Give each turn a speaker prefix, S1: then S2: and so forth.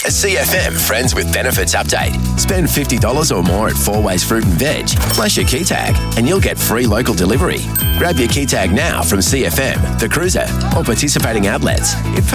S1: A CFM Friends with Benefits update. Spend $50 or more at Four Ways Fruit and Veg. Flash your key tag and you'll get free local delivery. Grab your key tag now from CFM, The Cruiser, or participating outlets. It